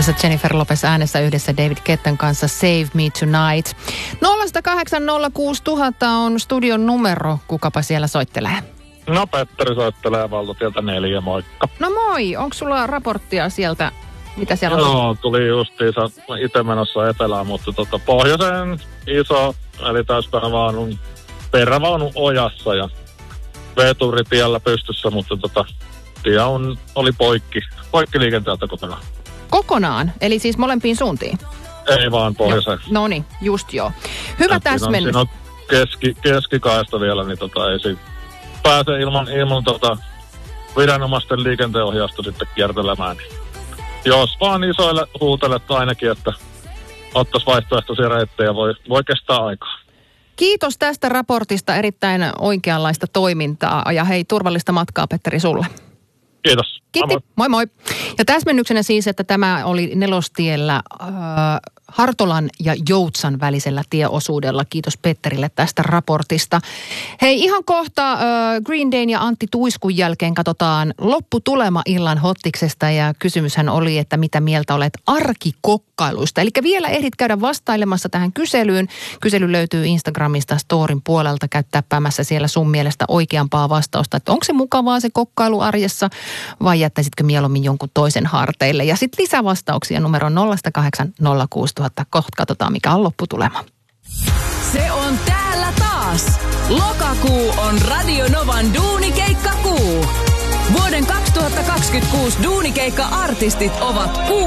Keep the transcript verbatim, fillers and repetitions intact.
Tässä Jennifer Lopez äänessä yhdessä David Guettan kanssa Save Me Tonight. nolla kahdeksan nolla kuusi nolla nolla nolla on studion numero. Kukapa siellä soittelee? No Petteri soittelee Valtatieltä neljä, moikka. No moi, onko sulla raporttia sieltä? Mitä siellä on? Joo, tuli justiinsa itse menossa etelään, mutta tota, pohjoisen iso, eli täysperävaunun perävaunun ojassa ja veturi tiellä pystyssä, mutta tota, tie on, oli poikki, poikki liikenteeltä kokonaan. Kokonaan? Eli siis molempiin suuntiin? Ei vaan pohjoiseen. No niin, just joo. Hyvä täsmennys. Siinä on keski, keskikaista vielä, niin tota, ei siitä pääse ilman, ilman tota, viranomaisten liikenteenohjausta sitten kiertelemään. Jos vaan isoille huutelet ainakin, että ottaisi vaihtoehtoisia reittejä, voi, voi kestää aikaa. Kiitos tästä raportista, erittäin oikeanlaista toimintaa ja hei, turvallista matkaa Petteri sulle. Kiitos. Kiitti. Moi moi. Ja täsmennyksenä siis, että tämä oli Nelostiellä äh, Hartolan ja Joutsan välisellä tieosuudella. Kiitos Petterille tästä raportista. Hei, ihan kohta äh, Green Dayn ja Antti Tuiskun jälkeen katsotaan lopputulema illan hottiksesta. Ja kysymyshän oli, että mitä mieltä olet arkikokkailuista. Eli vielä ehdit käydä vastailemassa tähän kyselyyn. Kysely löytyy Instagramista Storin puolelta. Käy täppäämässä siellä sun mielestä oikeampaa vastausta. Että onko se mukavaa se kokkailu arjessa vai jättäisitkö mieluummin jonkun toisen harteille? Ja sitten lisävastauksia numero nolla kahdeksan nolla kuusi nolla nolla nolla. Kohta katsotaan, mikä on lopputulema. Se on täällä taas. Lokakuu on Radio Novan duunikeikkakuu. Vuoden kaksituhattakaksikymmentäkuusi duunikeikka-artistit ovat kuu.